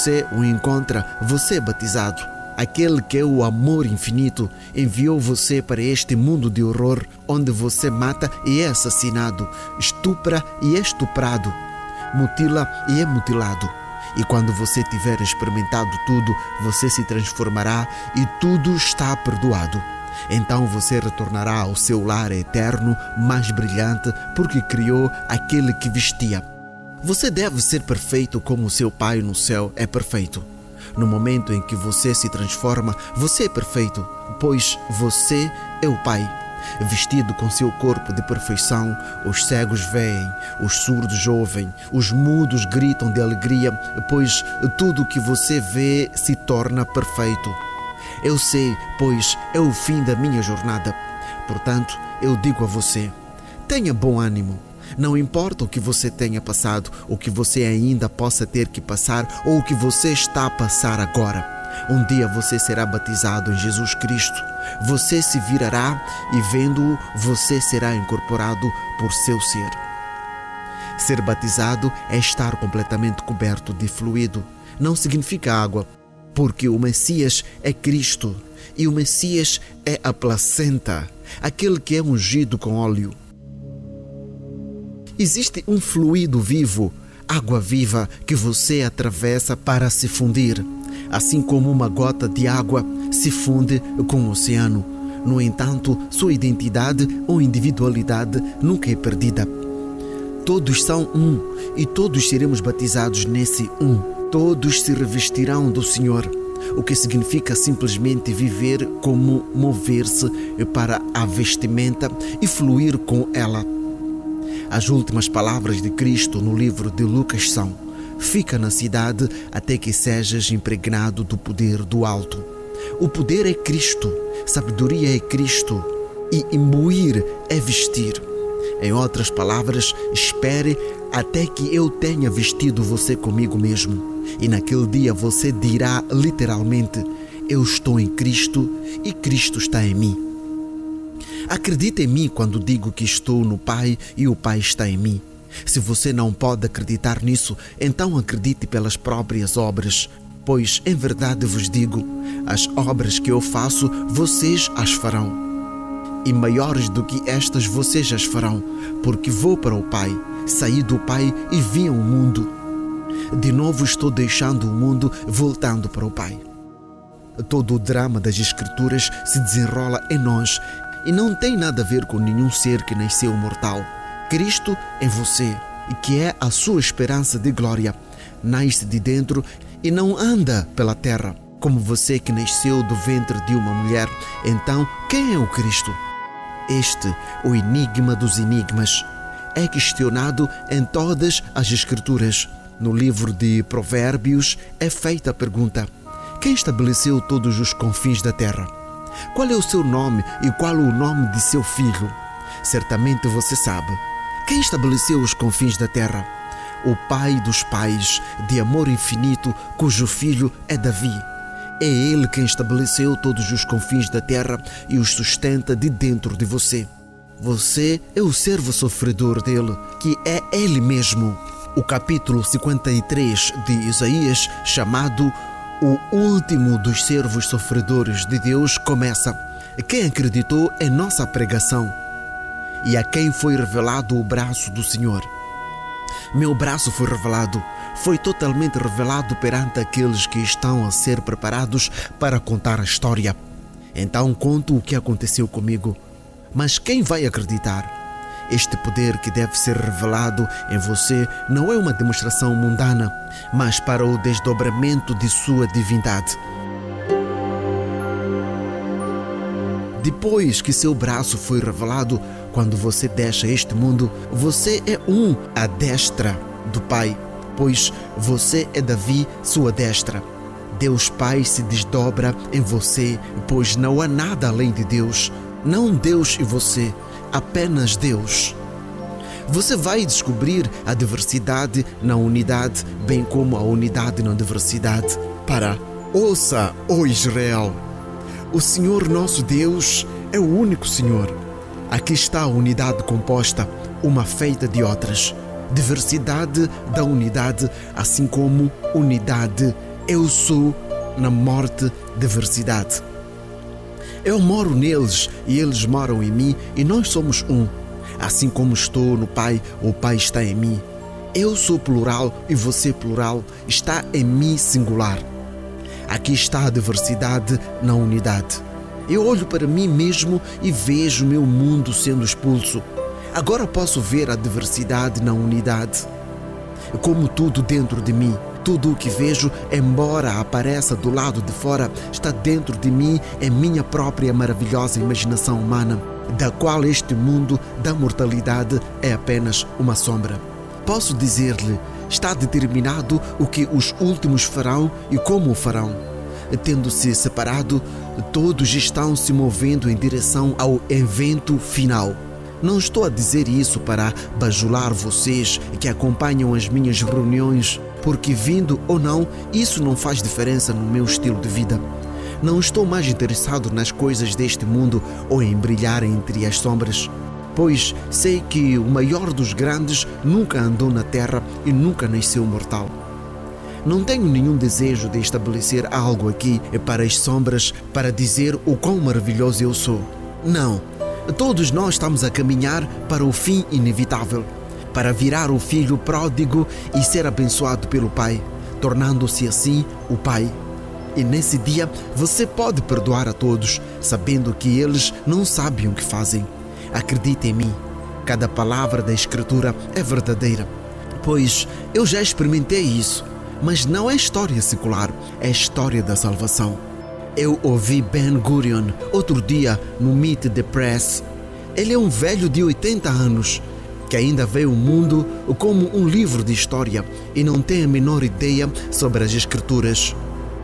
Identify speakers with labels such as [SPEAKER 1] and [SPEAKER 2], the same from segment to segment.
[SPEAKER 1] você o encontra, você é batizado. Aquele que é o amor infinito enviou você para este mundo de horror, onde você mata e é assassinado, estupra e é estuprado, mutila e é mutilado. E quando você tiver experimentado tudo, você se transformará e tudo está perdoado. Então você retornará ao seu lar eterno, mais brilhante, porque criou aquele que vestia. Você deve ser perfeito como seu Pai no céu é perfeito. No momento em que você se transforma, você é perfeito, pois você é o Pai. Vestido com seu corpo de perfeição, os cegos veem, os surdos ouvem, os mudos gritam de alegria, pois tudo o que você vê se torna perfeito. Eu sei, pois é o fim da minha jornada. Portanto, eu digo a você, tenha bom ânimo. Não importa o que você tenha passado, o que você ainda possa ter que passar ou o que você está a passar agora. Um dia você será batizado em Jesus Cristo. Você se virará e, vendo-o, você será incorporado por seu ser. Ser batizado é estar completamente coberto de fluido. Não significa água, porque o Messias é Cristo e o Messias é a placenta, aquele que é ungido com óleo. Existe um fluido vivo, água viva, que você atravessa para se fundir, assim como uma gota de água se funde com o oceano. No entanto, sua identidade ou individualidade nunca é perdida. Todos são um e todos seremos batizados nesse um. Todos se revestirão do Senhor, o que significa simplesmente viver como mover-se para a vestimenta e fluir com ela. As últimas palavras de Cristo no livro de Lucas são: fica na cidade até que sejas impregnado do poder do alto. O poder é Cristo, sabedoria é Cristo e imbuir é vestir. Em outras palavras, espere até que eu tenha vestido você comigo mesmo. E naquele dia você dirá literalmente: eu estou em Cristo e Cristo está em mim. Acredite em mim quando digo que estou no Pai e o Pai está em mim. Se você não pode acreditar nisso, então acredite pelas próprias obras, pois em verdade vos digo, as obras que eu faço, vocês as farão. E maiores do que estas vocês as farão, porque vou para o Pai, saí do Pai e vim ao mundo. De novo estou deixando o mundo, voltando para o Pai. Todo o drama das Escrituras se desenrola em nós e não tem nada a ver com nenhum ser que nasceu mortal. Cristo em você, que é a sua esperança de glória, nasce de dentro e não anda pela terra, como você que nasceu do ventre de uma mulher. Então, quem é o Cristo? Este, o enigma dos enigmas, é questionado em todas as Escrituras. No livro de Provérbios é feita a pergunta: quem estabeleceu todos os confins da terra? Qual é o seu nome e qual o nome de seu filho? Certamente você sabe. Quem estabeleceu os confins da terra? O Pai dos pais, de amor infinito, cujo filho é Davi. É Ele quem estabeleceu todos os confins da terra e os sustenta de dentro de você. Você é o servo sofredor dele, que é Ele mesmo. O capítulo 53 de Isaías, chamado o último dos servos sofredores de Deus, começa: quem acreditou em nossa pregação e a quem foi revelado o braço do Senhor? Meu braço foi revelado, foi totalmente revelado perante aqueles que estão a ser preparados para contar a história. Então conto o que aconteceu comigo. Mas quem vai acreditar? Este poder que deve ser revelado em você não é uma demonstração mundana, mas para o desdobramento de sua divindade. Depois que seu braço foi revelado, quando você deixa este mundo, você é à destra do Pai, pois você é Davi, sua destra. Deus Pai se desdobra em você, pois não há nada além de Deus. Não Deus e você, apenas Deus. Você vai descobrir a diversidade na unidade, bem como a unidade na diversidade. Ouça, ó Israel, o Senhor nosso Deus é o único Senhor. Aqui está a unidade composta, uma feita de outras. Diversidade da unidade, assim como unidade Eu sou na morte de verdade. Eu moro neles e eles moram em mim e nós somos um. Assim como estou no Pai, o Pai está em mim. Eu sou plural e você plural, está em mim singular. Aqui está a diversidade na unidade. Eu olho para mim mesmo e vejo meu mundo sendo expulso. Agora posso ver a diversidade na unidade. Como tudo dentro de mim, tudo o que vejo, embora apareça do lado de fora, está dentro de mim em minha própria maravilhosa imaginação humana, da qual este mundo da mortalidade é apenas uma sombra. Posso dizer-lhe, está determinado o que os últimos farão e como o farão. Tendo-se separado, todos estão se movendo em direção ao evento final. Não estou a dizer isso para bajular vocês que acompanham as minhas reuniões, porque vindo ou não, isso não faz diferença no meu estilo de vida. Não estou mais interessado nas coisas deste mundo ou em brilhar entre as sombras, pois sei que o maior dos grandes nunca andou na terra e nunca nasceu mortal. Não tenho nenhum desejo de estabelecer algo aqui para as sombras para dizer o quão maravilhoso eu sou. Não, todos nós estamos a caminhar para o fim inevitável, para virar o filho pródigo e ser abençoado pelo Pai, tornando-se assim o Pai. E nesse dia você pode perdoar a todos, sabendo que eles não sabem o que fazem. Acredite em mim, cada palavra da Escritura é verdadeira, pois eu já experimentei isso. Mas não é história secular, é história da salvação. Eu ouvi Ben Gurion outro dia no Meet the Press. Ele é um velho de 80 anos que ainda vê o mundo como um livro de história e não tem a menor ideia sobre as Escrituras.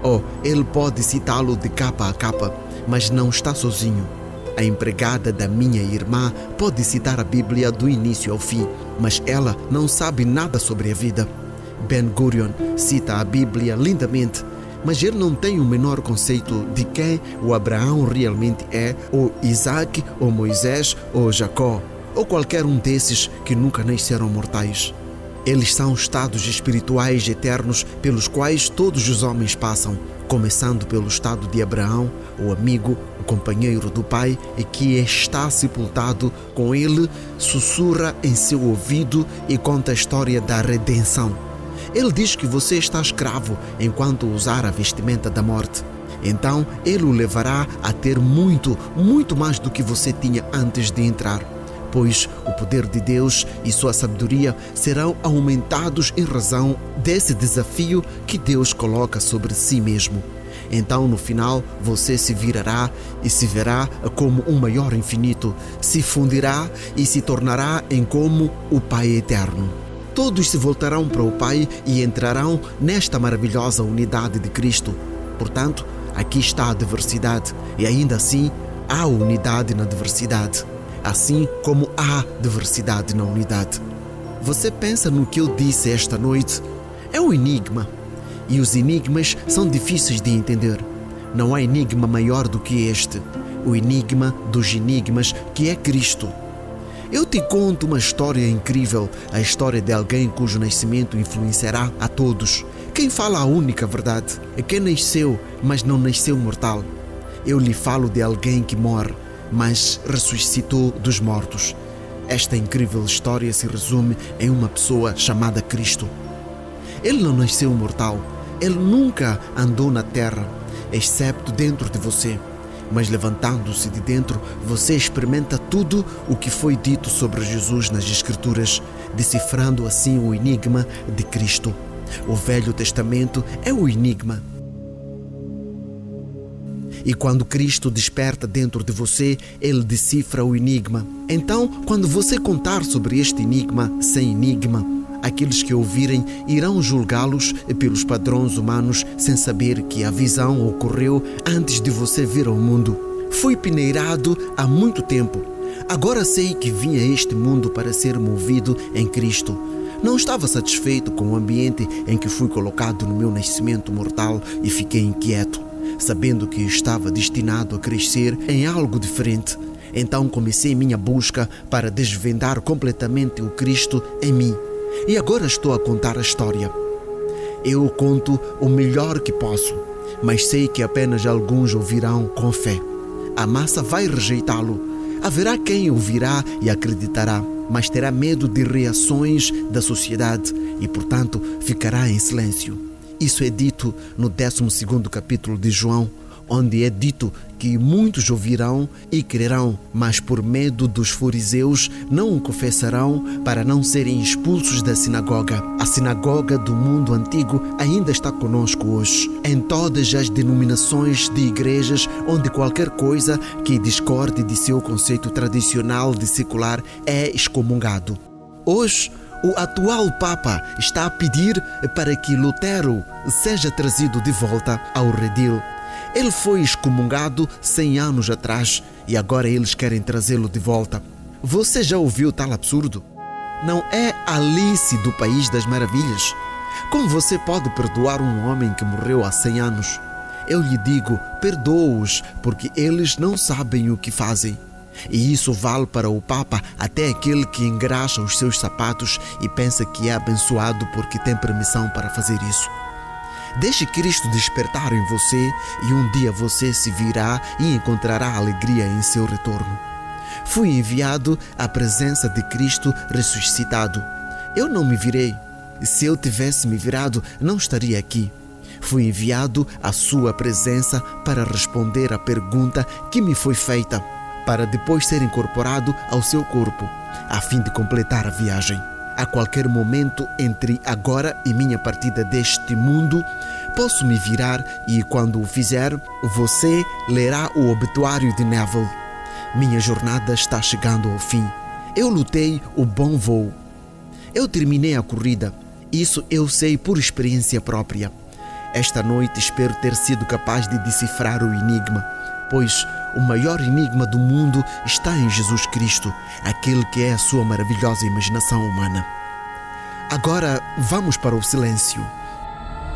[SPEAKER 1] Ele pode citá-lo de capa a capa, mas não está sozinho. A empregada da minha irmã pode citar a Bíblia do início ao fim, mas ela não sabe nada sobre a vida. Ben Gurion cita a Bíblia lindamente, mas ele não tem o menor conceito de quem o Abraão realmente é, ou Isaac, ou Moisés, ou Jacó, ou qualquer um desses que nunca nasceram mortais. Eles são estados espirituais eternos pelos quais todos os homens passam, começando pelo estado de Abraão, o amigo, o companheiro do Pai, e que está sepultado com ele, sussurra em seu ouvido e conta a história da redenção. Ele diz que você está escravo enquanto usar a vestimenta da morte. Então, ele o levará a ter muito, muito mais do que você tinha antes de entrar, pois o poder de Deus e sua sabedoria serão aumentados em razão desse desafio que Deus coloca sobre si mesmo. Então, no final, você se virará e se verá como um maior infinito, se fundirá e se tornará em como o Pai eterno. Todos se voltarão para o Pai e entrarão nesta maravilhosa unidade de Cristo. Portanto, aqui está a diversidade e ainda assim há unidade na diversidade, assim como há diversidade na unidade. Você pensa no que eu disse esta noite? É um enigma. E os enigmas são difíceis de entender. Não há enigma maior do que este, o enigma dos enigmas, que é Cristo. Eu te conto uma história incrível, a história de alguém cujo nascimento influenciará a todos. Quem fala a única verdade é quem nasceu, mas não nasceu mortal. Eu lhe falo de alguém que morre, mas ressuscitou dos mortos. Esta incrível história se resume em uma pessoa chamada Cristo. Ele não nasceu mortal, ele nunca andou na terra, excepto dentro de você. Mas levantando-se de dentro, você experimenta tudo o que foi dito sobre Jesus nas Escrituras, decifrando assim o enigma de Cristo. O Velho Testamento é o enigma. E quando Cristo desperta dentro de você, ele decifra o enigma. Então, quando você contar sobre este enigma sem enigma, aqueles que ouvirem irão julgá-los pelos padrões humanos sem saber que a visão ocorreu antes de você vir ao mundo. Fui peneirado há muito tempo. Agora sei que vim a este mundo para ser movido em Cristo. Não estava satisfeito com o ambiente em que fui colocado no meu nascimento mortal e fiquei inquieto, sabendo que estava destinado a crescer em algo diferente. Então comecei minha busca para desvendar completamente o Cristo em mim. E agora estou a contar a história. Eu conto o melhor que posso, mas sei que apenas alguns ouvirão com fé. A massa vai rejeitá-lo. Haverá quem ouvirá e acreditará, mas terá medo de reações da sociedade e, portanto, ficará em silêncio. Isso é dito no 12º capítulo de João, onde é dito que muitos ouvirão e crerão, mas por medo dos fariseus não o confessarão para não serem expulsos da sinagoga. A sinagoga do mundo antigo ainda está conosco hoje, em todas as denominações de igrejas onde qualquer coisa que discorde de seu conceito tradicional de secular é excomungado. Hoje, o atual Papa está a pedir para que Lutero seja trazido de volta ao redil. Ele foi excomungado 100 anos atrás e agora eles querem trazê-lo de volta. Você já ouviu tal absurdo? Não é Alice do País das Maravilhas? Como você pode perdoar um homem que morreu há 100 anos? Eu lhe digo, perdoa-os, porque eles não sabem o que fazem. E isso vale para o Papa, até aquele que engraxa os seus sapatos e pensa que é abençoado porque tem permissão para fazer isso. Deixe Cristo despertar em você e um dia você se virá e encontrará alegria em seu retorno. Fui enviado à presença de Cristo ressuscitado. Eu não me virei. Se eu tivesse me virado, não estaria aqui. Fui enviado à sua presença para responder à pergunta que me foi feita, para depois ser incorporado ao seu corpo, a fim de completar a viagem. A qualquer momento entre agora e minha partida deste mundo, posso me virar e, quando o fizer, você lerá o obituário de Neville. Minha jornada está chegando ao fim. Eu lutei o bom voo. Eu terminei a corrida. Isso eu sei por experiência própria. Esta noite espero ter sido capaz de decifrar o enigma, pois o maior enigma do mundo está em Jesus Cristo, aquele que é a sua maravilhosa imaginação humana. Agora vamos para o silêncio.